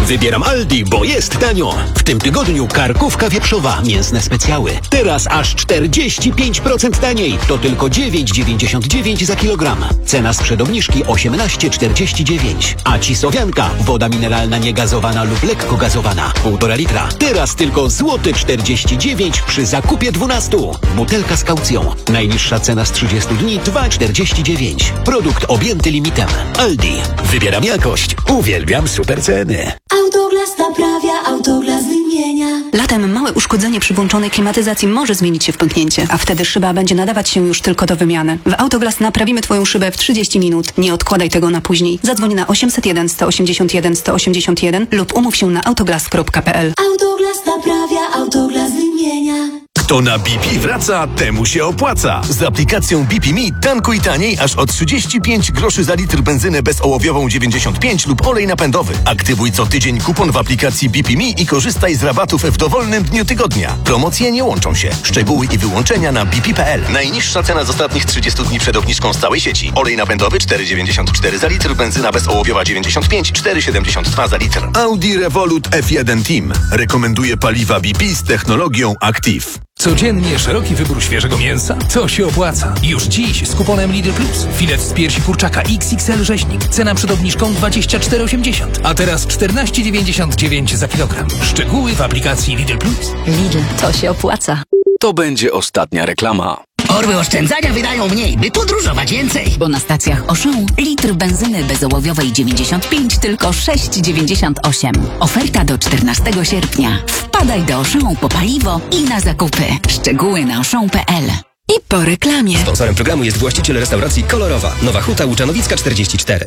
Wybieram Aldi, bo jest tanio. W tym tygodniu karkówka wieprzowa, mięsne specjały. Teraz aż 45% taniej. To tylko 9,99 za kilogram. Cena sprzed obniżki 18,49. A cisowianka, woda mineralna niegazowana lub lekko gazowana, 1,5 litra. Teraz tylko złoty 49 przy zakupie 12. Butelka z kaucją. Najniższa cena z 30 dni 2,49. Produkt objęty limitem. Aldi. Wybieram jakość. Uwielbiam super ceny. Autoglas naprawia, Autoglas wymienia. Latem małe uszkodzenie przy włączonej klimatyzacji może zmienić się w pęknięcie, a wtedy szyba będzie nadawać się już tylko do wymiany. W Autoglas naprawimy Twoją szybę w 30 minut. Nie odkładaj tego na później. Zadzwoń na 801 181 181 lub umów się na autoglas.pl. Autoglas naprawia, Autoglas wymienia. Kto na BP wraca, temu się opłaca. Z aplikacją BP Me tankuj taniej aż o 35 groszy za litr benzynę bezołowiową 95 lub olej napędowy. Aktywuj co tydzień kupon w aplikacji BP Me i korzystaj z rabatów w dowolnym dniu tygodnia. Promocje nie łączą się. Szczegóły i wyłączenia na bp.pl. Najniższa cena z ostatnich 30 dni przed obniżką z całej sieci. Olej napędowy 4,94 za litr, benzyna bezołowiowa 95, 4,72 za litr. Audi Revolut F1 Team rekomenduje paliwa BP z technologią Active. Codziennie szeroki wybór świeżego mięsa? To się opłaca. Już dziś z kuponem Lidl Plus. Filet z piersi kurczaka XXL rzeźnik. Cena przed obniżką 24,80. A teraz 14,99 za kilogram. Szczegóły w aplikacji Lidl Plus. Lidl, to się opłaca. To będzie ostatnia reklama. Orły oszczędzania wydają mniej, by podróżować więcej. Bo na stacjach Auchan litr benzyny bezołowiowej 95 tylko 6,98. Oferta do 14 sierpnia. Wpadaj do Auchan po paliwo i na zakupy. Szczegóły na auchan.pl. I po reklamie. Sponsorem programu jest właściciel restauracji Kolorowa. Nowa Huta Łuczanowicka 44.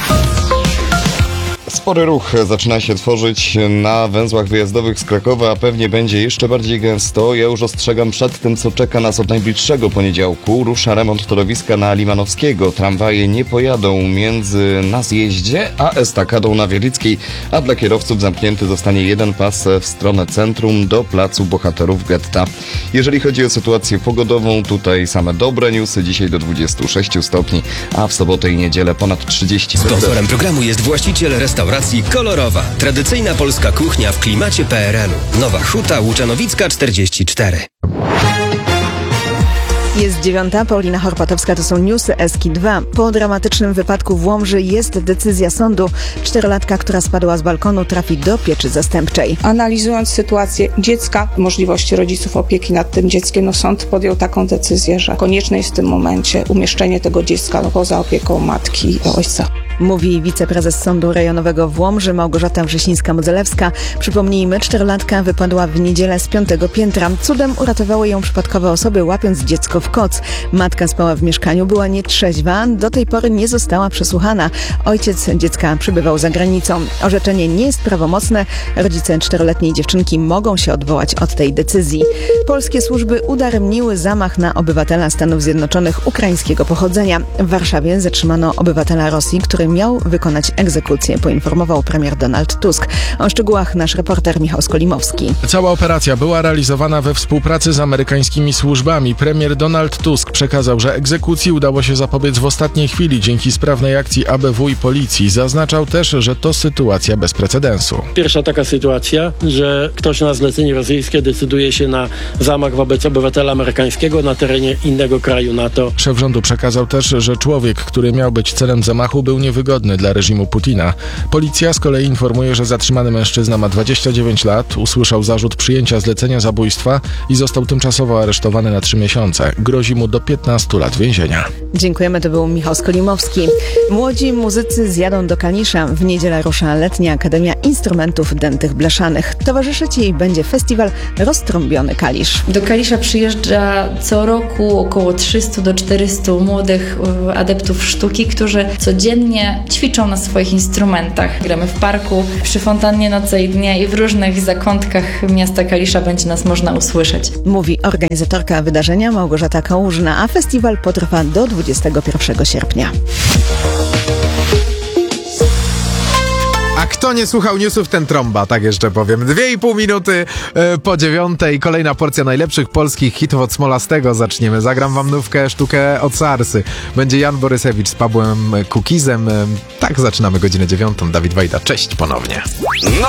Spory ruch zaczyna się tworzyć na węzłach wyjazdowych z Krakowa, a pewnie będzie jeszcze bardziej gęsto. Ja już ostrzegam przed tym, co czeka nas od najbliższego poniedziałku. Rusza remont torowiska na Limanowskiego. Tramwaje nie pojadą między na zjeździe a estakadą na Wielickiej, a dla kierowców zamknięty zostanie jeden pas w stronę centrum do Placu Bohaterów Getta. Jeżeli chodzi o sytuację pogodową, tutaj same dobre newsy. Dzisiaj do 26 stopni, a w sobotę i niedzielę ponad 30. Sponsorem programu jest właściciel restauracji Kolorowa. Tradycyjna polska kuchnia w klimacie PRL-u. Nowa Huta Łuczanowicka 44. Jest 9. Paulina Horpatowska, to są newsy Eski 2. Po dramatycznym wypadku w Łomży jest decyzja sądu. 4-latka, która spadła z balkonu, trafi do pieczy zastępczej. Analizując sytuację dziecka, możliwości rodziców opieki nad tym dzieckiem, sąd podjął taką decyzję, że konieczne jest w tym momencie umieszczenie tego dziecka poza opieką matki i ojca. Mówi wiceprezes Sądu Rejonowego w Łomży Małgorzata Wrzesińska-Modzelewska. Przypomnijmy, 4-latka wypadła w niedzielę z 5. piętra. Cudem uratowały ją przypadkowe osoby, łapiąc dziecko w koc. Matka spała w mieszkaniu, była nietrzeźwa, do tej pory nie została przesłuchana. Ojciec dziecka przebywał za granicą. Orzeczenie nie jest prawomocne. Rodzice 4-letniej dziewczynki mogą się odwołać od tej decyzji. Polskie służby udaremniły zamach na obywatela Stanów Zjednoczonych ukraińskiego pochodzenia. W Warszawie zatrzymano obywatela Rosji, który miał wykonać egzekucję, poinformował premier Donald Tusk. O szczegółach nasz reporter Michał Skolimowski. Cała operacja była realizowana we współpracy z amerykańskimi służbami. Premier Donald Tusk przekazał, że egzekucji udało się zapobiec w ostatniej chwili dzięki sprawnej akcji ABW i policji. Zaznaczał też, że to sytuacja bez precedensu. Pierwsza taka sytuacja, że ktoś na zlecenie rosyjskie decyduje się na zamach wobec obywatela amerykańskiego na terenie innego kraju NATO. Szef rządu przekazał też, że człowiek, który miał być celem zamachu, był niewygodny dla reżimu Putina. Policja z kolei informuje, że zatrzymany mężczyzna ma 29 lat, usłyszał zarzut przyjęcia zlecenia zabójstwa i został tymczasowo aresztowany na 3 miesiące. Grozi mu do 15 lat więzienia. Dziękujemy, to był Michał Skolimowski. Młodzi muzycy zjadą do Kalisza. W niedzielę rusza letnia Akademia Instrumentów Dętych Blaszanych. Towarzyszyć jej będzie festiwal Roztrąbiony Kalisz. Do Kalisza przyjeżdża co roku około 300 do 400 młodych adeptów sztuki, którzy codziennie ćwiczą na swoich instrumentach. Gramy w parku, przy fontannie Noce i Dnie i w różnych zakątkach miasta Kalisza będzie nas można usłyszeć. Mówi organizatorka wydarzenia Małgorzata Kałużna, a festiwal potrwa do 21 sierpnia. A kto nie słuchał newsów, ten trąba, tak jeszcze powiem. 2,5 minuty po 9:00. Kolejna porcja najlepszych polskich hitów od Smolastego. Zaczniemy. Zagram wam nówkę, sztukę od Sarsy. Będzie Jan Borysewicz z Pawłem Kukizem. Tak, zaczynamy godzinę 9:00. Dawid Wajda, cześć ponownie.